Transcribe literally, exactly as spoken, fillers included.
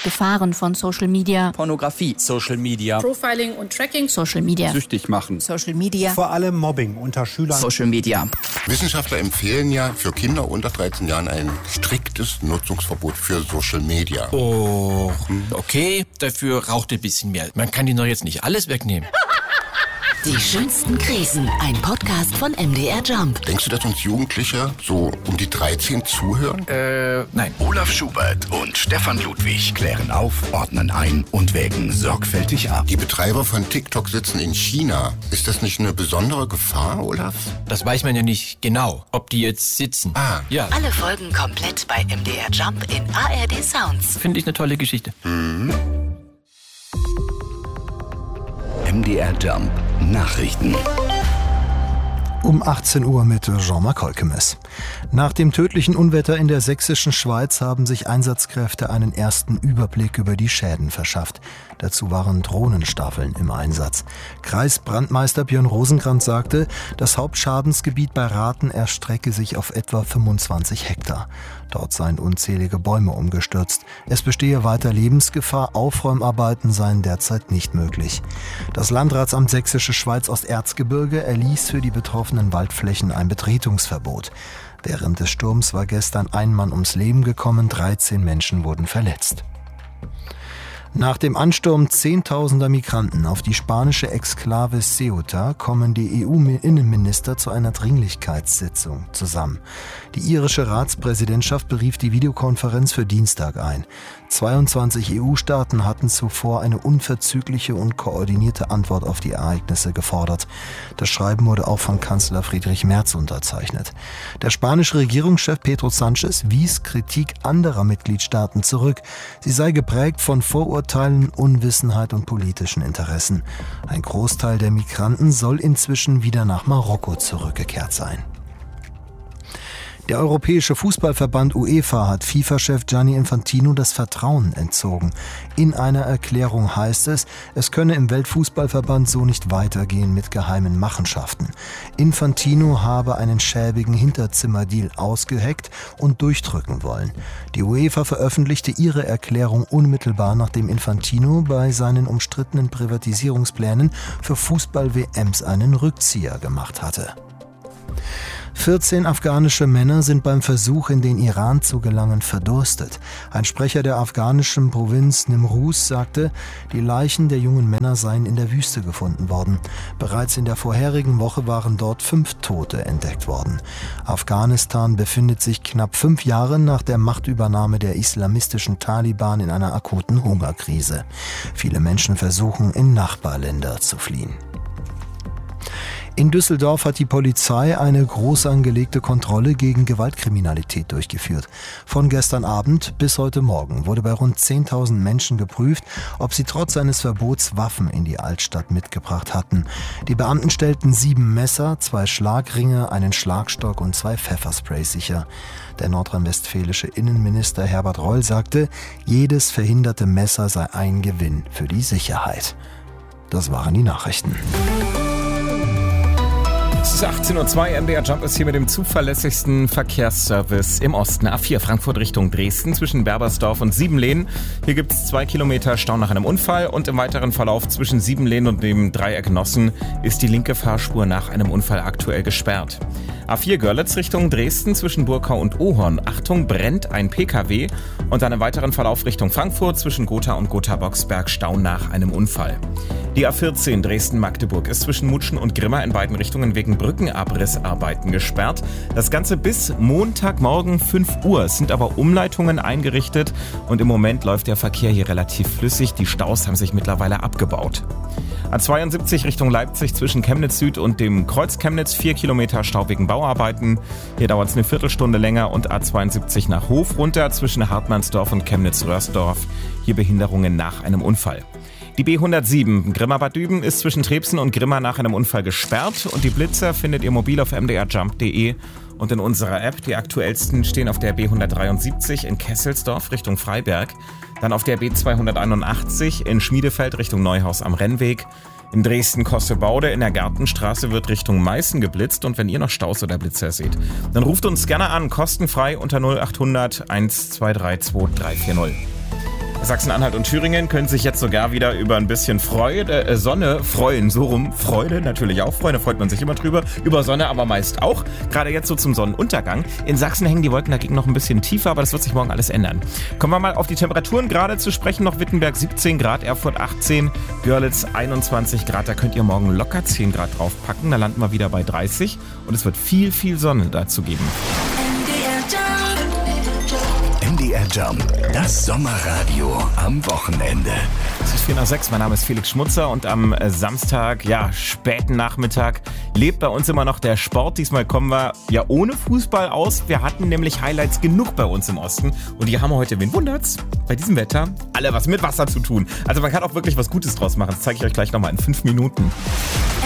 Gefahren von Social Media. Pornografie. Social Media. Profiling und Tracking. Social Media. Süchtig machen. Social Media. Vor allem Mobbing unter Schülern. Social Media. Wissenschaftler empfehlen ja für Kinder unter dreizehn Jahren ein striktes Nutzungsverbot für Social Media. Oh, okay, dafür raucht ein bisschen mehr. Man kann ihnen doch jetzt nicht alles wegnehmen. Die schönsten Krisen, ein Podcast von M D R Jump. Denkst du, dass uns Jugendliche so um die dreizehn zuhören? Äh, nein. Olaf Schubert und Stefan Ludwig klären auf, ordnen ein und wägen sorgfältig ab. Die Betreiber von TikTok sitzen in China. Ist das nicht eine besondere Gefahr, Olaf? Das weiß man ja nicht genau, ob die jetzt sitzen. Ah. Ja. Alle Folgen komplett bei M D R Jump in A R D Sounds. Finde ich eine tolle Geschichte. Mhm. M D R Jump Nachrichten. Um achtzehn Uhr mit Jean-Marc Holkemes. Nach dem tödlichen Unwetter in der sächsischen Schweiz haben sich Einsatzkräfte einen ersten Überblick über die Schäden verschafft. Dazu waren Drohnenstaffeln im Einsatz. Kreisbrandmeister Björn Rosenkrantz sagte, das Hauptschadensgebiet bei Rathen erstrecke sich auf etwa fünfundzwanzig Hektar. Dort seien unzählige Bäume umgestürzt. Es bestehe weiter Lebensgefahr, Aufräumarbeiten seien derzeit nicht möglich. Das Landratsamt Sächsische Schweiz Osterzgebirge erließ für die betroffenen Waldflächen ein Betretungsverbot. Während des Sturms war gestern ein Mann ums Leben gekommen, dreizehn Menschen wurden verletzt. Nach dem Ansturm zehntausender Migranten auf die spanische Exklave Ceuta kommen die E U-Innenminister zu einer Dringlichkeitssitzung zusammen. Die irische Ratspräsidentschaft berief die Videokonferenz für Dienstag ein. zweiundzwanzig E U-Staaten hatten zuvor eine unverzügliche und koordinierte Antwort auf die Ereignisse gefordert. Das Schreiben wurde auch von Kanzler Friedrich Merz unterzeichnet. Der spanische Regierungschef Pedro Sánchez wies Kritik anderer Mitgliedstaaten zurück. Sie sei geprägt von Vorurteilen, Unwissenheit und politischen Interessen. Ein Großteil der Migranten soll inzwischen wieder nach Marokko zurückgekehrt sein. Der Europäische Fußballverband UEFA hat FIFA-Chef Gianni Infantino das Vertrauen entzogen. In einer Erklärung heißt es, es könne im Weltfußballverband so nicht weitergehen mit geheimen Machenschaften. Infantino habe einen schäbigen Hinterzimmerdeal ausgeheckt und durchdrücken wollen. Die UEFA veröffentlichte ihre Erklärung unmittelbar, nachdem Infantino bei seinen umstrittenen Privatisierungsplänen für Fußball-W Ms einen Rückzieher gemacht hatte. vierzehn afghanische Männer sind beim Versuch, in den Iran zu gelangen, verdurstet. Ein Sprecher der afghanischen Provinz Nimruz sagte, die Leichen der jungen Männer seien in der Wüste gefunden worden. Bereits in der vorherigen Woche waren dort fünf Tote entdeckt worden. Afghanistan befindet sich knapp fünf Jahre nach der Machtübernahme der islamistischen Taliban in einer akuten Hungerkrise. Viele Menschen versuchen, in Nachbarländer zu fliehen. In Düsseldorf hat die Polizei eine groß angelegte Kontrolle gegen Gewaltkriminalität durchgeführt. Von gestern Abend bis heute Morgen wurde bei rund zehntausend Menschen geprüft, ob sie trotz eines Verbots Waffen in die Altstadt mitgebracht hatten. Die Beamten stellten sieben Messer, zwei Schlagringe, einen Schlagstock und zwei Pfeffersprays sicher. Der nordrhein-westfälische Innenminister Herbert Reul sagte, jedes verhinderte Messer sei ein Gewinn für die Sicherheit. Das waren die Nachrichten. Es ist achtzehn Uhr zwei, M D R Jump ist hier mit dem zuverlässigsten Verkehrsservice im Osten. A vier Frankfurt Richtung Dresden zwischen Berbersdorf und Siebenlehn. Hier gibt es zwei Kilometer Stau nach einem Unfall und im weiteren Verlauf zwischen Siebenlehn und dem Dreieck Nossen ist die linke Fahrspur nach einem Unfall aktuell gesperrt. A vier Görlitz Richtung Dresden zwischen Burkau und Ohorn. Achtung, brennt ein P K W und dann im weiteren Verlauf Richtung Frankfurt zwischen Gotha und Gotha-Boxberg Stau nach einem Unfall. Die A vierzehn Dresden-Magdeburg ist zwischen Mutschen und Grimma in beiden Richtungen wegen Brückenabrissarbeiten gesperrt. Das Ganze bis Montagmorgen fünf Uhr. Es sind aber Umleitungen eingerichtet und im Moment läuft der Verkehr hier relativ flüssig. Die Staus haben sich mittlerweile abgebaut. A zweiundsiebzig Richtung Leipzig zwischen Chemnitz Süd und dem Kreuz Chemnitz, vier Kilometer Stau wegen Bauarbeiten. Hier dauert es eine Viertelstunde länger und A zweiundsiebzig nach Hof runter zwischen Hartmannsdorf und Chemnitz-Röhrsdorf. Hier Behinderungen nach einem Unfall. Die B hundertsieben Grimma-Bad Düben ist zwischen Trebsen und Grimma nach einem Unfall gesperrt und die Blitzer findet ihr mobil auf m d r jump punkt d e und in unserer App. Die aktuellsten stehen auf der B hundertdreiundsiebzig in Kesselsdorf Richtung Freiberg, dann auf der B zweihunderteinundachtzig in Schmiedefeld Richtung Neuhaus am Rennweg. In Dresden-Kossebaude in der Gartenstraße wird Richtung Meißen geblitzt und wenn ihr noch Staus oder Blitzer seht, dann ruft uns gerne an, kostenfrei unter null acht hundert eins zwei drei zwei drei vier null. Sachsen-Anhalt und Thüringen können sich jetzt sogar wieder über ein bisschen Freude, äh, Sonne freuen. So rum, Freude natürlich auch. Freude freut man sich immer drüber. Über Sonne aber meist auch. Gerade jetzt so zum Sonnenuntergang. In Sachsen hängen die Wolken dagegen noch ein bisschen tiefer, aber das wird sich morgen alles ändern. Kommen wir mal auf die Temperaturen gerade zu sprechen. Noch Wittenberg siebzehn Grad, Erfurt achtzehn, Görlitz einundzwanzig Grad. Da könnt ihr morgen locker zehn Grad draufpacken. Da landen wir wieder bei dreißig. Und es wird viel, viel Sonne dazu geben. M D R Jump, das Sommerradio am Wochenende. Es ist vier nach sechs, mein Name ist Felix Schmutzer und am Samstag, ja, späten Nachmittag, lebt bei uns immer noch der Sport. Diesmal kommen wir ja ohne Fußball aus. Wir hatten nämlich Highlights genug bei uns im Osten und die haben wir heute, wen wundert's, bei diesem Wetter alle was mit Wasser zu tun. Also man kann auch wirklich was Gutes draus machen. Das zeige ich euch gleich nochmal in fünf Minuten.